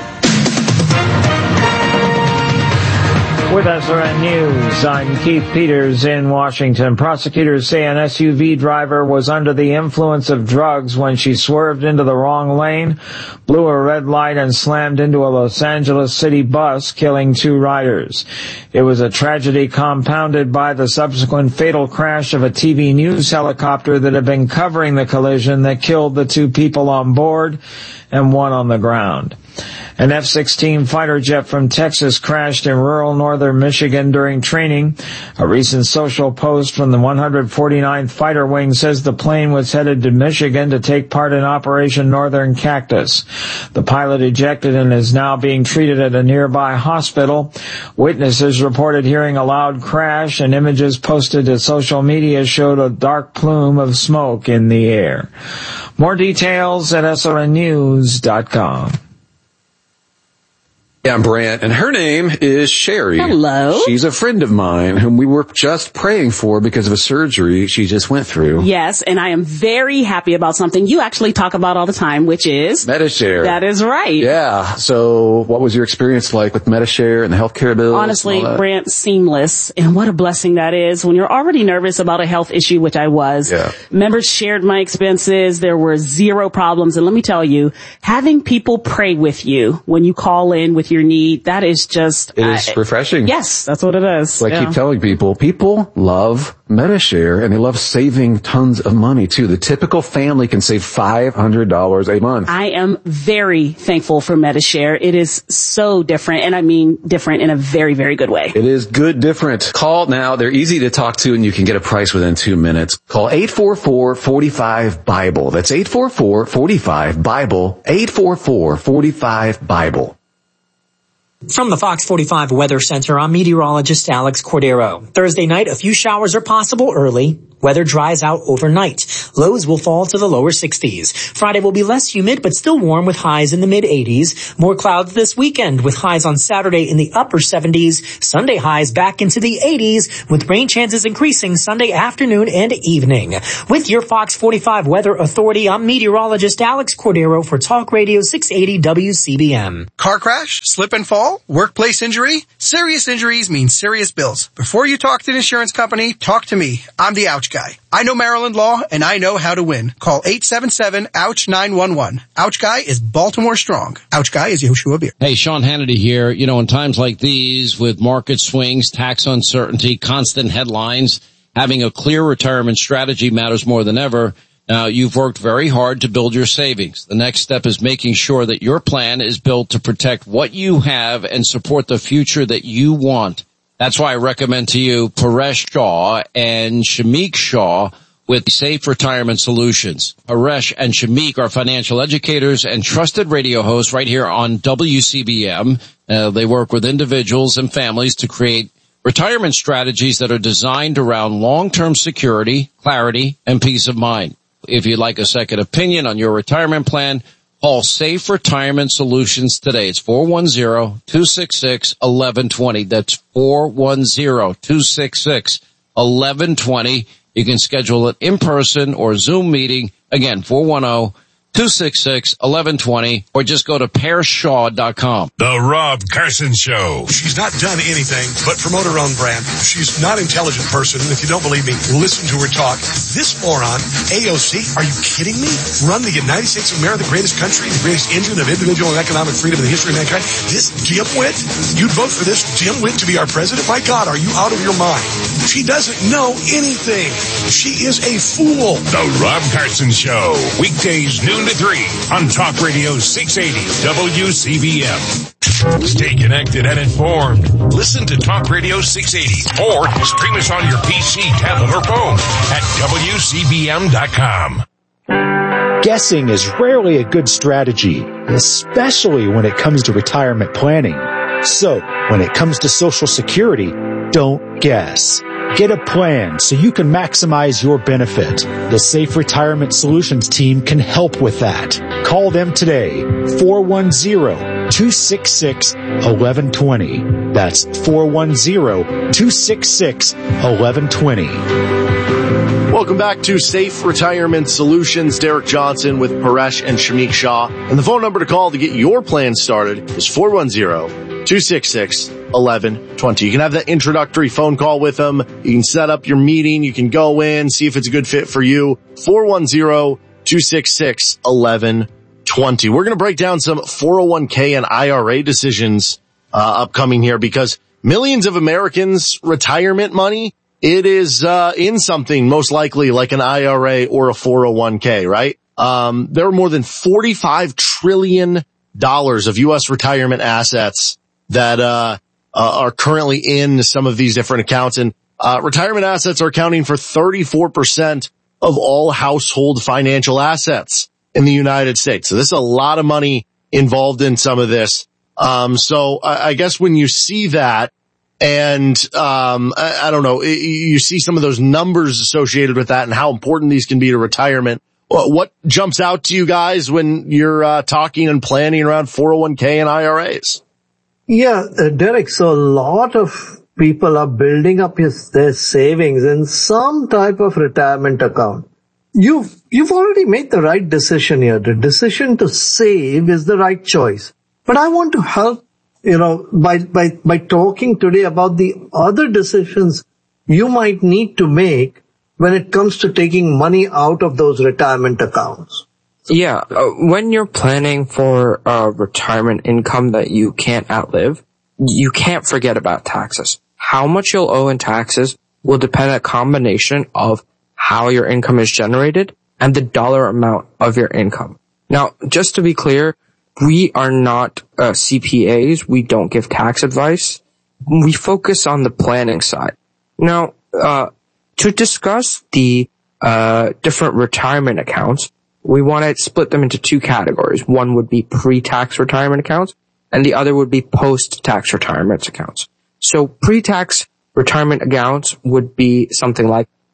With S R N News, I'm Keith Peters in Washington. Prosecutors say an S U V driver was under the influence of drugs when she swerved into the wrong lane, blew a red light, and slammed into a Los Angeles City bus, killing two riders. It was a tragedy compounded by the subsequent fatal crash of a T V news helicopter that had been covering the collision that killed the two people on board and one on the ground. An F sixteen fighter jet from Texas crashed in rural northern Michigan during training. A recent social post from the one hundred forty-ninth Fighter Wing says the plane was headed to Michigan to take part in Operation Northern Cactus. The pilot ejected and is now being treated at a nearby hospital. Witnesses reported hearing a loud crash, and images posted to social media showed a dark plume of smoke in the air. More details at S R N news dot com. Yeah, I'm Brant, and her name is Sherry. Hello. She's a friend of mine whom we were just praying for because of a surgery she just went through. Yes, and I am very happy about something you actually talk about all the time, which is Medi-Share. That is right. Yeah. So what was your experience like with Medi-Share and the healthcare bills? Honestly, Brant, seamless. And what a blessing that is when you're already nervous about a health issue, which I was. Yeah. Members shared my expenses. There were zero problems. And let me tell you, having people pray with you when you call in with your need, that is just... It is uh, refreshing. Yes, that's what it is. So I yeah. keep telling people, people love Medi-Share, and they love saving tons of money, too. The typical family can save five hundred dollars a month. I am very thankful for Medi-Share. It is so different, and I mean different in a very, very good way. It is good different. Call now. They're easy to talk to, and you can get a price within two minutes. Call eight four four, four five, BIBLE. That's eight four four, four five, BIBLE. eight four four, four five, BIBLE. From the Fox forty-five Weather Center, I'm meteorologist Alex Cordero. Thursday night, a few showers are possible early. Weather dries out overnight. Lows will fall to the lower sixties. Friday will be less humid, but still warm with highs in the mid eighties. More clouds this weekend with highs on Saturday in the upper seventies. Sunday highs back into the eighties with rain chances increasing Sunday afternoon and evening. With your Fox forty-five Weather Authority, I'm meteorologist Alex Cordero for Talk Radio six eighty W C B M. Car crash, slip and fall, workplace injury. Serious injuries mean serious bills. Before you talk to an insurance company, talk to me. I'm the Ouch Guy. I know Maryland law, and I know how to win. Call eight seven seven, ouch, nine one one. Ouch Guy is Baltimore strong. Ouch Guy is Yoshua Beer. Hey, Sean Hannity here. You know, in times like these, with market swings, tax uncertainty, constant headlines, having a clear retirement strategy matters more than ever. Now, you've worked very hard to build your savings. The next step is making sure that your plan is built to protect what you have and support the future that you want. That's why I recommend to you Paresh Shah and Shamik Shah with Safe Retirement Solutions. Paresh and Shamik are financial educators and trusted radio hosts right here on W C B M. Uh, they work with individuals and families to create retirement strategies that are designed around long-term security, clarity, and peace of mind. If you'd like a second opinion on your retirement plan, call Safe Retirement Solutions today. It's four one zero, two six six, one one two zero. That's four one zero, two six six, one one two zero. You can schedule it in person or Zoom meeting. Again, four one zero, two six six, one one two zero, or just go to paresh shaw dot com. The Rob Carson Show. She's not done anything but promote her own brand. She's not an intelligent person, and if you don't believe me, listen to her talk. This moron, A O C, are you kidding me? Run the United States of America, the greatest country, the greatest engine of individual and economic freedom in the history of mankind. This dimwit, you'd vote for this dimwit to be our president? My God, are you out of your mind? She doesn't know anything. She is a fool. The Rob Carson Show. Weekdays noon to three on Talk Radio six eighty W C B M. Stay connected and informed. Listen to Talk Radio six eighty or stream us on your P C, tablet, or phone at W C B M dot com. Guessing is rarely a good strategy, especially when it comes to retirement planning. So, when it comes to Social Security, don't guess. Get a plan so you can maximize your benefit. The Safe Retirement Solutions team can help with that. Call them today, four one zero, two six six, one one two zero. That's four one zero, two six six, one one two zero. Welcome back to Safe Retirement Solutions. Derek Johnson with Paresh and Shamik Shah. And the phone number to call to get your plan started is four one zero, two six six, one one two zero. You can have that introductory phone call with them. You can set up your meeting. You can go in, see if it's a good fit for you. four one zero, two six six, one one two zero. We're going to break down some four oh one k and I R A decisions uh, upcoming here because millions of Americans' retirement money, it is uh in something most likely like an I R A or a four oh one k, right? Um there are more than forty-five trillion dollars of U S retirement assets that uh, uh are currently in some of these different accounts, and uh retirement assets are accounting for thirty-four percent of all household financial assets in the United States. So this is a lot of money involved in some of this. Um so I, I guess when you see that, and, um, I, I don't know, you see some of those numbers associated with that and how important these can be to retirement. What jumps out to you guys when you're, uh, talking and planning around four oh one k and I R As? Yeah, uh, Derek, so a lot of people are building up his, their savings in some type of retirement account. You've, you've already made the right decision here. The decision to save is the right choice. But I want to help, you know, by, by, by talking today about the other decisions you might need to make when it comes to taking money out of those retirement accounts. Yeah, uh, when you're planning for a retirement income that you can't outlive, you can't forget about taxes. How much you'll owe in taxes will depend on a combination of how your income is generated and the dollar amount of your income. Now, just to be clear, we are not uh, C P As. We don't give tax advice. We focus on the planning side. Now, uh, to discuss the uh different retirement accounts, we want to split them into two categories. One would be pre-tax retirement accounts, and the other would be post-tax retirement accounts. So pre-tax retirement accounts would be something like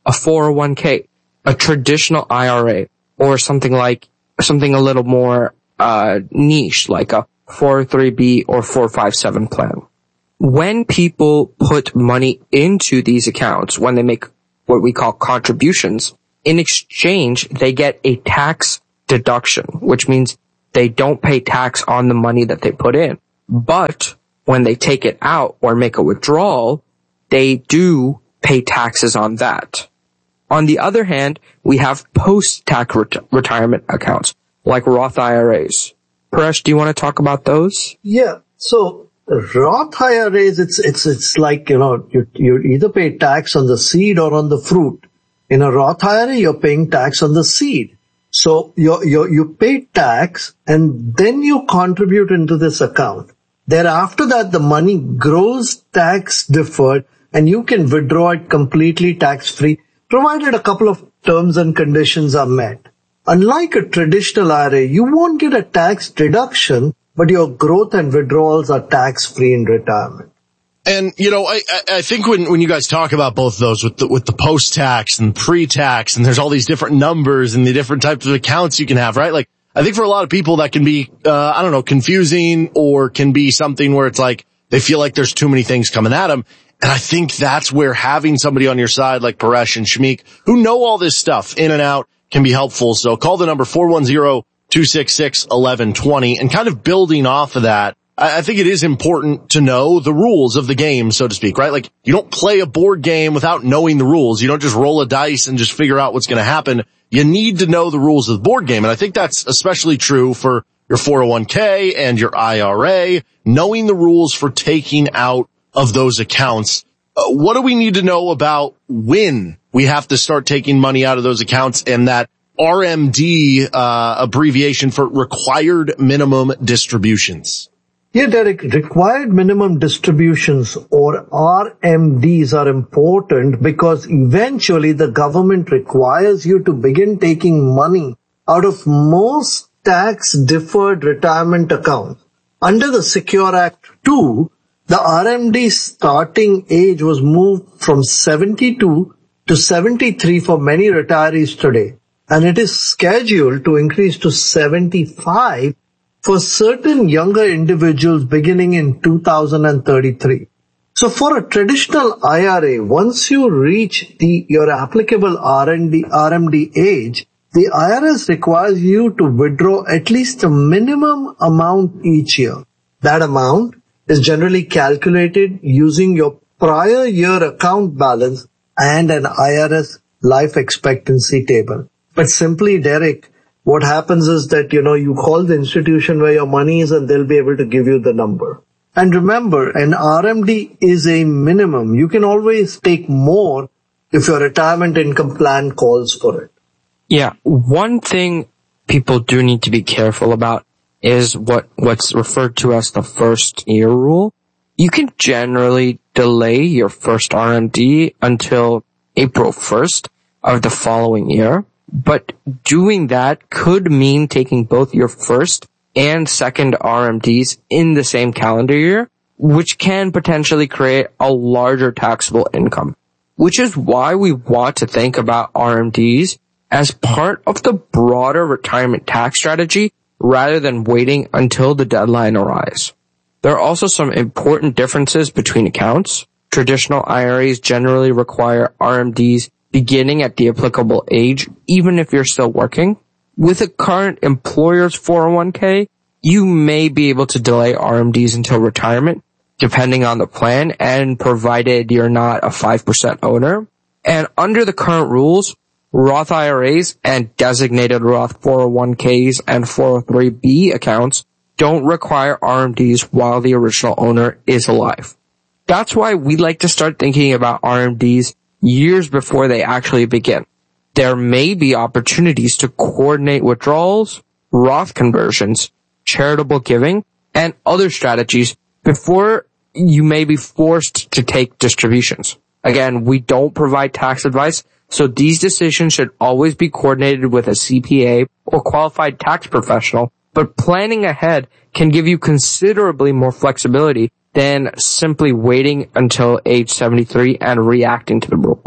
a four oh one k, a traditional I R A, or something like, something a little more, uh, niche, like a four oh three B or four five seven plan. When people put money into these accounts, when they make what we call contributions, in exchange, they get a tax deduction, which means they don't pay tax on the money that they put in. But when they take it out or make a withdrawal, they do pay taxes on that. On the other hand, we have post-tax ret- retirement accounts, like Roth I R As. Paresh, do you want to talk about those? Yeah. So Roth I R As, it's, it's, it's like, you know, you, you either pay tax on the seed or on the fruit. In a Roth I R A, you're paying tax on the seed. So you you you pay tax and then you contribute into this account. Thereafter that, the money grows tax deferred and you can withdraw it completely tax free, provided a couple of terms and conditions are met. Unlike a traditional I R A, you won't get a tax deduction, but your growth and withdrawals are tax free in retirement. And, you know, I, I think when, when you guys talk about both those with the, with the post-tax and pre-tax, and there's all these different numbers and the different types of accounts you can have, right? Like, I think for a lot of people that can be, uh, I don't know, confusing, or can be something where it's like, they feel like there's too many things coming at them. And I think that's where having somebody on your side like Paresh and Shamik, who know all this stuff in and out, can be helpful. So call the number four one zero, two six six, one one two zero, and kind of building off of that, I think it is important to know the rules of the game, so to speak, right? Like, you don't play a board game without knowing the rules. You don't just roll a dice and just figure out what's going to happen. You need to know the rules of the board game. And I think that's especially true for your four oh one k and your I R A, knowing the rules for taking out of those accounts. Uh, what do we need to know about when we have to start taking money out of those accounts, and that R M D, uh, abbreviation for required minimum distributions? Yeah, Derek, required minimum distributions, or R M Ds, are important because eventually the government requires you to begin taking money out of most tax-deferred retirement accounts. Under the Secure Act two, the R M D starting age was moved from seventy-two to seventy-three for many retirees today, and it is scheduled to increase to seventy-five for certain younger individuals beginning in two thousand thirty-three. So for a traditional I R A, once you reach the your applicable R M D, R M D age, the I R S requires you to withdraw at least a minimum amount each year. That amount is generally calculated using your prior year account balance and an I R S life expectancy table. But simply, Derek, what happens is that, you know, you call the institution where your money is and they'll be able to give you the number. And remember, an R M D is a minimum. You can always take more if your retirement income plan calls for it. Yeah, one thing people do need to be careful about is what, what's referred to as the first year rule. You can generally delay your first R M D until April first of the following year. But doing that could mean taking both your first and second R M Ds in the same calendar year, which can potentially create a larger taxable income. Which is why we want to think about R M Ds as part of the broader retirement tax strategy rather than waiting until the deadline arrives. There are also some important differences between accounts. Traditional I R As generally require R M Ds beginning at the applicable age, even if you're still working. With a current employer's four oh one k, you may be able to delay R M Ds until retirement, depending on the plan, and provided you're not a five percent owner. And under the current rules, Roth I R As and designated Roth four oh one k's and four oh three b accounts don't require R M Ds while the original owner is alive. That's why we like to start thinking about R M Ds years before they actually begin. There may be opportunities to coordinate withdrawals, Roth conversions, charitable giving, and other strategies before you may be forced to take distributions. Again, we don't provide tax advice, so these decisions should always be coordinated with a C P A or qualified tax professional, but planning ahead can give you considerably more flexibility than simply waiting until age seventy-three and reacting to the rules.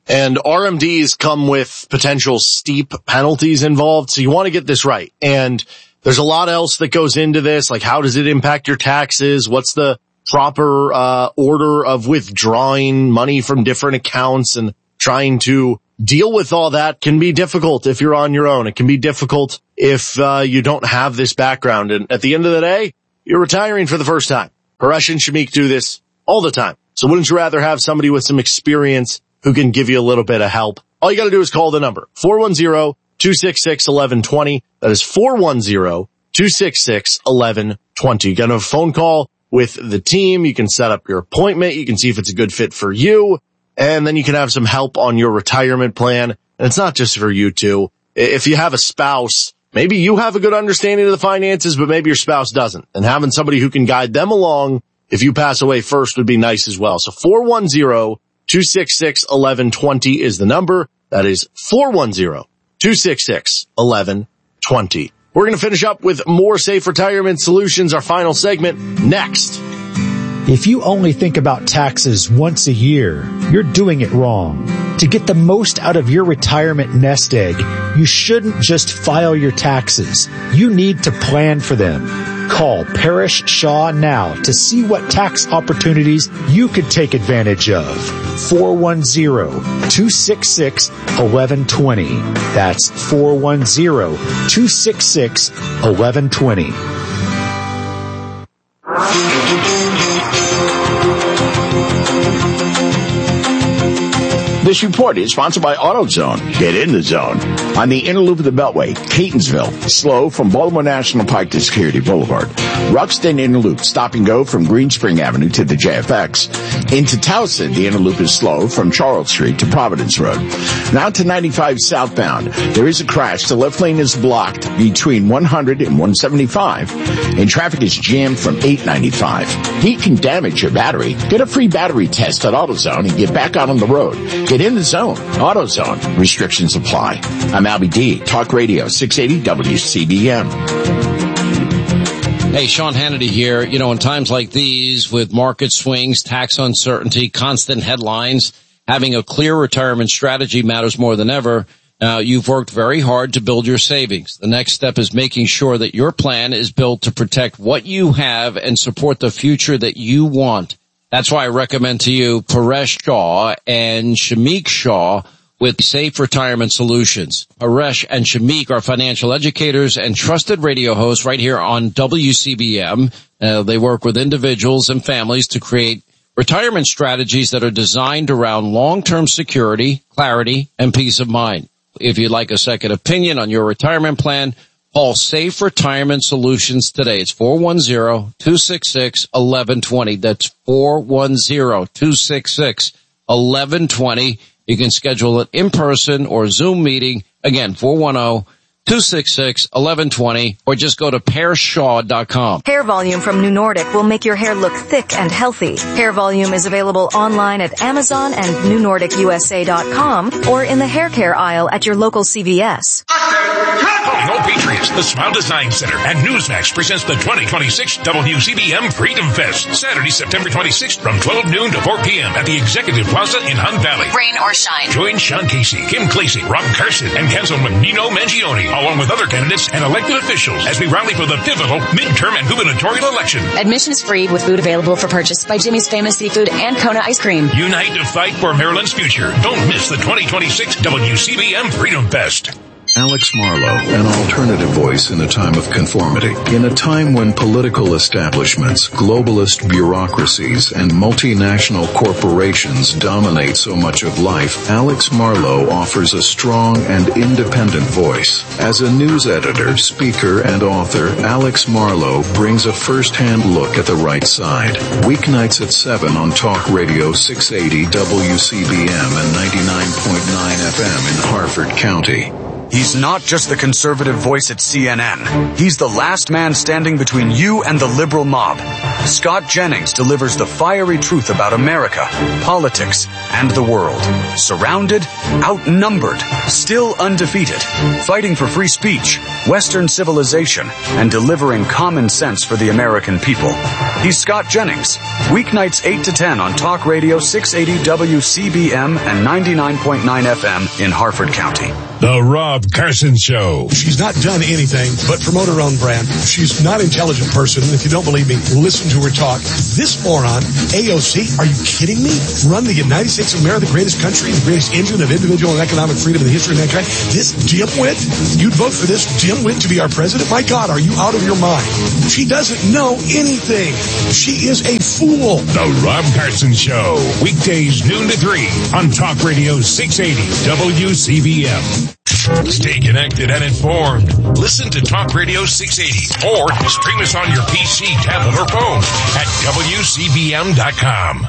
And R M Ds come with potential steep penalties involved, so you want to get this right. And there's a lot else that goes into this, like how does it impact your taxes? What's the proper uh order of withdrawing money from different accounts? And trying to deal with all that can be difficult if you're on your own. It can be difficult if uh you don't have this background. And at the end of the day, you're retiring for the first time. Paresh and Shamik do this all the time. So wouldn't you rather have somebody with some experience who can give you a little bit of help? All you got to do is call the number, four one zero, two six six, one one two zero. That is four one zero, two six six, one one two zero. You can have a phone call with the team. You can set up your appointment. You can see if it's a good fit for you. And then you can have some help on your retirement plan. And it's not just for you two. If you have a spouse, maybe you have a good understanding of the finances, but maybe your spouse doesn't. And having somebody who can guide them along if you pass away first would be nice as well. So four one zero, two six six, one one two zero is the number. That is four one zero, two six six, one one two zero. We're going to finish up with more Safe Retirement Solutions, our final segment, next. If you only think about taxes once a year, you're doing it wrong. To get the most out of your retirement nest egg, you shouldn't just file your taxes. You need to plan for them. Call Paresh Shah now to see what tax opportunities you could take advantage of. four one zero, two six six, one one two zero. That's four one zero, two six six, one one two zero. This report is sponsored by AutoZone. Get in the zone. On the inner loop of the Beltway, Catonsville, slow from Baltimore National Pike to Security Boulevard. Ruxton inner loop, stop and go from Green Spring Avenue to the J F X. Into Towson, the inner loop is slow from Charles Street to Providence Road. Now to ninety-five southbound. There is a crash. The left lane is blocked between one hundred and one seventy-five, and traffic is jammed from eight ninety-five. Heat can damage your battery. Get a free battery test at AutoZone and get back out on the road. Get in the zone. AutoZone. Restrictions apply. I'm Albie D. Talk Radio six eighty W C B M. Hey, Sean Hannity here. You know, in times like these, with market swings, tax uncertainty, constant headlines, having a clear retirement strategy matters more than ever. Now, you've worked very hard to build your savings. The next step is making sure that your plan is built to protect what you have and support the future that you want. That's why I recommend to you Paresh Shah and Shamik Shah with Safe Retirement Solutions. Paresh and Shamik are financial educators and trusted radio hosts right here on W C B M. Uh, they work with individuals and families to create retirement strategies that are designed around long-term security, clarity, and peace of mind. If you'd like a second opinion on your retirement plan, call Safe Retirement Solutions today. It's four one zero, two six six, one one two zero. That's four one zero, two six six, one one two zero. You can schedule an in-person or Zoom meeting. Again, four one zero, two six six, one one two zero, or just go to paresh shaw dot com. Hair Volume from New Nordic will make your hair look thick and healthy. Hair Volume is available online at Amazon and new nordic u s a dot com or in the hair care aisle at your local C V S. Calling all Patriots, the Smile Design Center and Newsmax presents the twenty twenty-six W C B M Freedom Fest, Saturday, September twenty-sixth from twelve noon to four p.m. at the Executive Plaza in Hunt Valley. Rain or shine. Join Sean Casey, Kim Clasey, Rob Carson, and Councilman Nino Mangione, along with other candidates and elected officials as we rally for the pivotal midterm and gubernatorial election. Admission is free with food available for purchase by Jimmy's Famous Seafood and Kona Ice Cream. Unite to fight for Maryland's future. Don't miss the twenty twenty-six W C B M Freedom Fest. Alex Marlow, an alternative voice in a time of conformity. In a time when political establishments, globalist bureaucracies, and multinational corporations dominate so much of life, Alex Marlow offers a strong and independent voice. As a news editor, speaker, and author, Alex Marlow brings a first-hand look at the right side. Weeknights at seven on Talk Radio six eighty W C B M and ninety-nine point nine F M in Harford County. He's not just the conservative voice at C N N. He's the last man standing between you and the liberal mob. Scott Jennings delivers the fiery truth about America, politics, and the world. Surrounded, outnumbered, still undefeated, fighting for free speech, Western civilization, and delivering common sense for the American people. He's Scott Jennings. Weeknights eight to ten on Talk Radio six eighty W C B M and ninety-nine point nine F M in Harford County. The Rob Carson Show. She's not done anything but promote her own brand. She's not an intelligent person. If you don't believe me, listen to her talk. This moron, A O C, are you kidding me? Run the United States of America, the greatest country, the greatest engine of individual and economic freedom in the history of mankind. This dimwit, you'd vote for this dimwit to be our president? My God, are you out of your mind? She doesn't know anything. She is a fool. The Rob Carson Show. Weekdays noon to three on Talk Radio six eighty W C B M. Stay connected and informed. Listen to Talk Radio six eighty or stream us on your P C, tablet, or phone at W C B M dot com.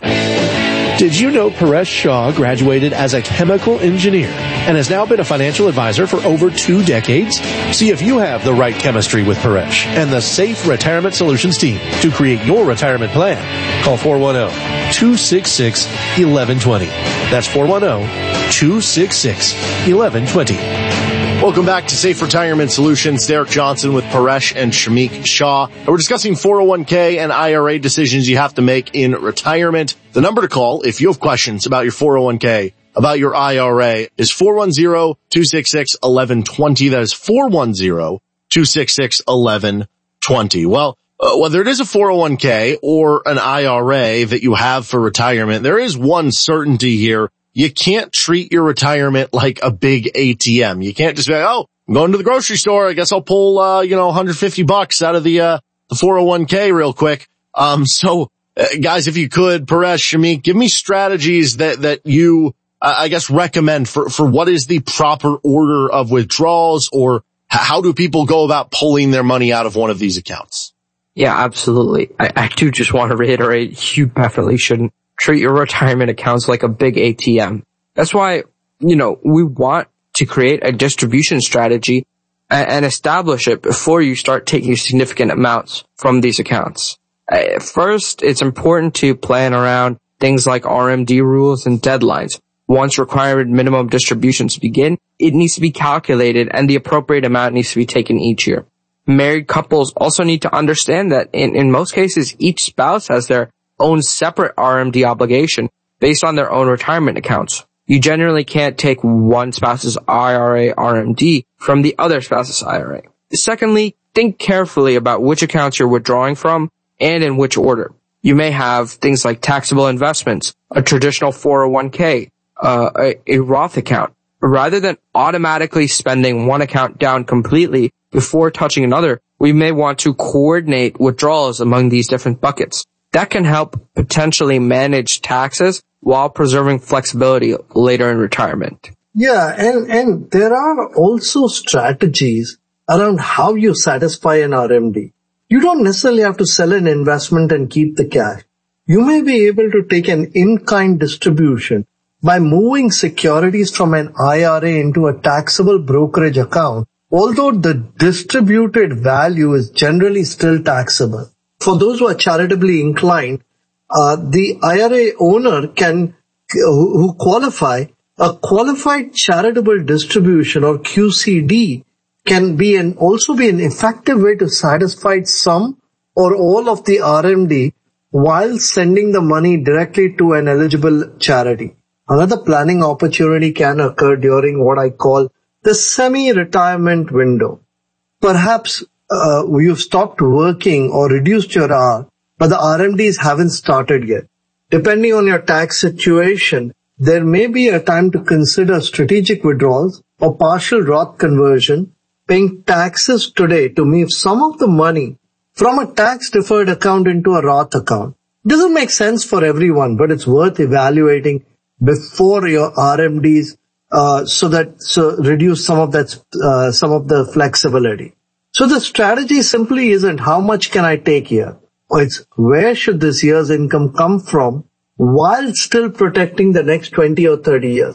Did you know Paresh Shah graduated as a chemical engineer and has now been a financial advisor for over two decades? See if you have the right chemistry with Paresh and the Safe Retirement Solutions team to create your retirement plan. Call four one zero, two six six, one one two zero. That's four one zero, two six six, one one two zero. Welcome back to Safe Retirement Solutions. Derek Johnson with Paresh and Shamik Shah. And we're discussing four oh one k and I R A decisions you have to make in retirement. The number to call if you have questions about your four oh one k, about your I R A, is four one zero, two six six, one one two zero. That is four one zero, two six six, one one two zero. Well, uh, whether it is a four oh one k or an I R A that you have for retirement, there is one certainty here. You can't treat your retirement like a big A T M. You can't just be like, oh, I'm going to the grocery store. I guess I'll pull, uh, you know, one hundred fifty bucks out of the, uh, the four oh one k real quick. Um, so, uh, guys, if you could, Paresh, Shamik, give me strategies that, that you, uh, I guess, recommend for, for what is the proper order of withdrawals, or how do people go about pulling their money out of one of these accounts? Yeah, absolutely. I, I do just want to reiterate, you definitely shouldn't treat your retirement accounts like a big A T M. That's why, you know, we want to create a distribution strategy and, and establish it before you start taking significant amounts from these accounts. Uh, first, it's important to plan around things like R M D rules and deadlines. Once required minimum distributions begin, it needs to be calculated and the appropriate amount needs to be taken each year. Married couples also need to understand that in, in most cases, each spouse has their own separate R M D obligation based on their own retirement accounts. You generally can't take one spouse's I R A R M D from the other spouse's I R A. Secondly, think carefully about which accounts you're withdrawing from and in which order. You may have things like taxable investments, a traditional four oh one k, uh, a, a Roth account. Rather than automatically spending one account down completely before touching another, we may want to coordinate withdrawals among these different buckets. That can help potentially manage taxes while preserving flexibility later in retirement. Yeah, and, and there are also strategies around how you satisfy an R M D. You don't necessarily have to sell an investment and keep the cash. You may be able to take an in-kind distribution by moving securities from an I R A into a taxable brokerage account, although the distributed value is generally still taxable. For those who are charitably inclined, uh, the I R A owner can, who qualify, a qualified charitable distribution or Q C D can be an, also be an effective way to satisfy some or all of the R M D while sending the money directly to an eligible charity. Another planning opportunity can occur during what I call the semi-retirement window. Perhaps Uh, you've stopped working or reduced your hour, but the R M Ds haven't started yet. Depending on your tax situation, there may be a time to consider strategic withdrawals or partial Roth conversion, paying taxes today to move some of the money from a tax-deferred account into a Roth account. Doesn't make sense for everyone, but it's worth evaluating before your R M Ds, uh, so that, so reduce some of that, uh, some of the flexibility. So the strategy simply isn't how much can I take here, or it's where should this year's income come from while still protecting the next twenty or thirty years.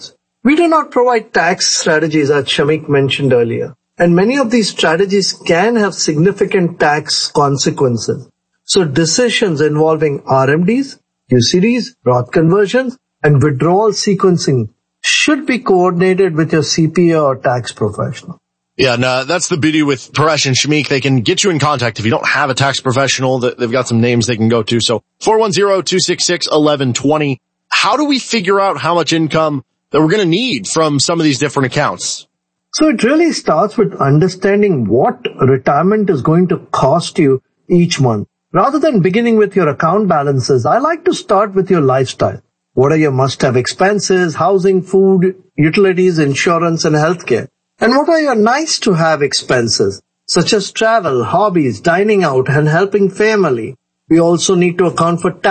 We do not provide tax strategies, as Shamik mentioned earlier, and many of these strategies can have significant tax consequences. So decisions involving R M Ds, Q C Ds, Roth conversions, and withdrawal sequencing should be coordinated with your C P A or tax professional. Yeah, no, that's the beauty with Paresh and Shamik. They can get you in contact if you don't have a tax professional. They've got some names they can go to. So four one zero, two six six, one one two zero. How do we figure out how much income that we're going to need from some of these different accounts? So it really starts with understanding what retirement is going to cost you each month. Rather than beginning with your account balances, I like to start with your lifestyle. What are your must-have expenses, housing, food, utilities, insurance, and healthcare? And what are your nice-to-have expenses, such as travel, hobbies, dining out, and helping family? We also need to account for tax